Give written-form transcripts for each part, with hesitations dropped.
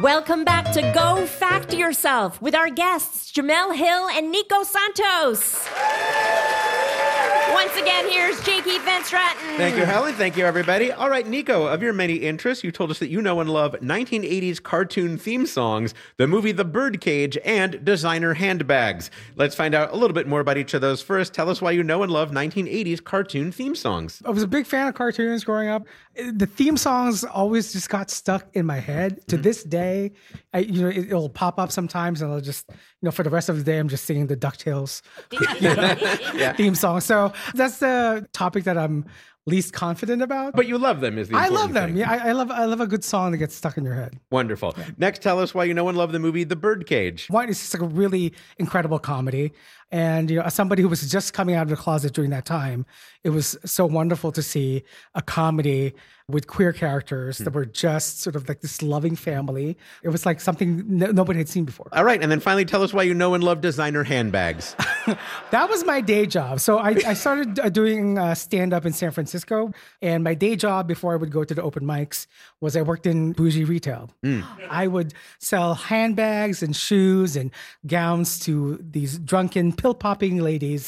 Welcome back to Go Fact Yourself with our guests, Jemele Hill and Nico Santos. Once again, here's J. Keith Van Stratten. Thank you, Helen. Thank you, everybody. All right, Nico, of your many interests, you told us that you know and love 1980s cartoon theme songs, the movie The Birdcage, and designer handbags. Let's find out a little bit more about each of those. First, tell us why you know and love 1980s cartoon theme songs. I was a big fan of cartoons growing up. The theme songs always just got stuck in my head. To this day, it'll pop up sometimes, and I'll just, for the rest of the day, I'm just singing the DuckTales theme song. So that's the topic that I'm least confident about. But you love them, is the important I love them. thing. Yeah, I love a good song that gets stuck in your head. Wonderful. Yeah. Next, tell us why you know and love the movie The Birdcage. One, it's just like a really incredible comedy. And, as somebody who was just coming out of the closet during that time, it was so wonderful to see a comedy with queer characters that were just sort of like this loving family. It was like something nobody had seen before. All right. And then finally, tell us why you know and love designer handbags. That was my day job. So I started doing stand-up in San Francisco. And my day job before I would go to the open mics was I worked in bougie retail. I would sell handbags and shoes and gowns to these drunken pill-popping ladies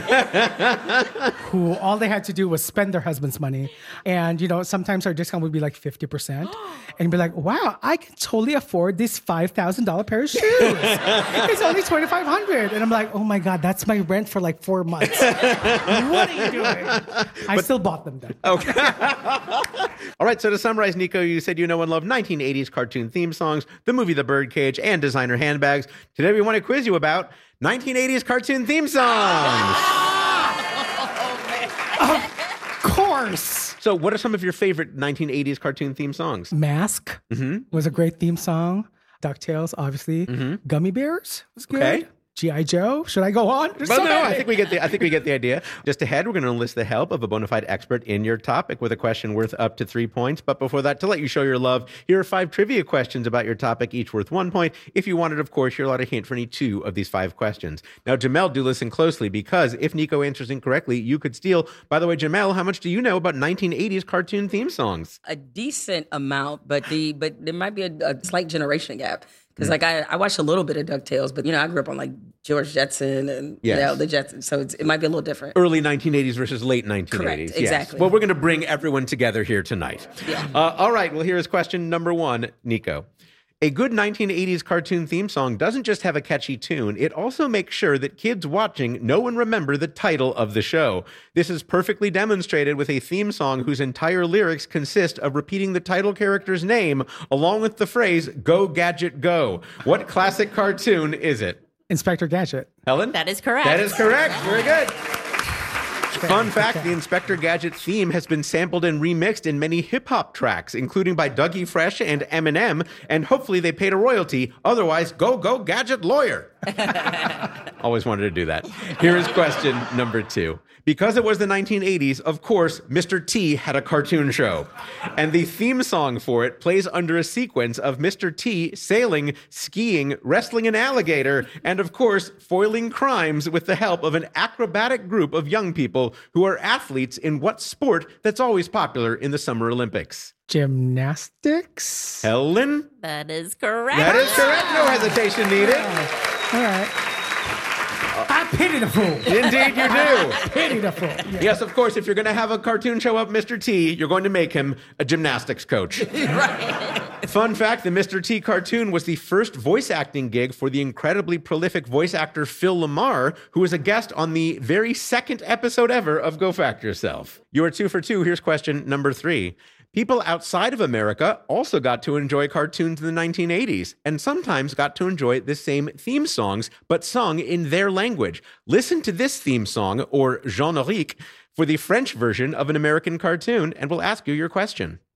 who all they had to do was spend their husband's money. And, sometimes our discount would be like 50%. And be like, wow, I can totally afford this $5,000 pair of shoes. It's only $2,500. And I'm like, oh my God, that's my rent for like 4 months. What are you doing? I still bought them then. Okay. All right, so to summarize, Nico, you said you know and love 1980s cartoon theme songs, the movie The Birdcage, and designer handbags. Today we want to quiz you about 1980s cartoon theme songs. Of course. So what are some of your favorite 1980s cartoon theme songs? Mask was a great theme song. DuckTales, obviously. Gummy Bears was good. Okay. G.I. Joe. Should I go on? I think we get the idea. Just ahead, we're going to enlist the help of a bona fide expert in your topic with a question worth up to 3 points. But before that, to let you show your love, here are 5 trivia questions about your topic, each worth 1 point. If you wanted, of course, you're allowed a hint for any 2 of these 5 questions. Now, Jemele, do listen closely, because if Nico answers incorrectly, you could steal. By the way, Jemele, how much do you know about 1980s cartoon theme songs? A decent amount, but there might be a slight generation gap. Because I watched a little bit of DuckTales, but I grew up on like George Jetson and the Jetsons, so it might be a little different. Early 1980s versus late 1980s. Correct, yes. exactly. Well, we're going to bring everyone together here tonight. Yeah. All right, well, here's question number 1, Nico. A good 1980s cartoon theme song doesn't just have a catchy tune, it also makes sure that kids watching know and remember the title of the show. This is perfectly demonstrated with a theme song whose entire lyrics consist of repeating the title character's name along with the phrase, "Go Gadget Go." What classic cartoon is it? Inspector Gadget. Helen? That is correct. That is correct. Very good. Fun fact, the Inspector Gadget theme has been sampled and remixed in many hip-hop tracks, including by Dougie Fresh and Eminem, and hopefully they paid a royalty. Otherwise, go Gadget Lawyer. Always wanted to do that. Here is question number 2. Because it was the 1980s, of course, Mr. T had a cartoon show. And the theme song for it plays under a sequence of Mr. T sailing, skiing, wrestling an alligator, and of course, foiling crimes with the help of an acrobatic group of young people who are athletes in what sport that's always popular in the Summer Olympics? Gymnastics. Helen? That is correct. That is correct. No hesitation needed. All right. I pity the fool. Indeed you do. Pity the fool. Yeah. Yes, of course, if you're going to have a cartoon show up Mr. T, you're going to make him a gymnastics coach. Right. Fun fact, the Mr. T cartoon was the first voice acting gig for the incredibly prolific voice actor Phil Lamar, who was a guest on the very second episode ever of Go Fact Yourself. You are 2 for 2. Here's question number 3. People outside of America also got to enjoy cartoons in the 1980s and sometimes got to enjoy the same theme songs, but sung in their language. Listen to this theme song, or générique, for the French version of an American cartoon, and we'll ask you your question.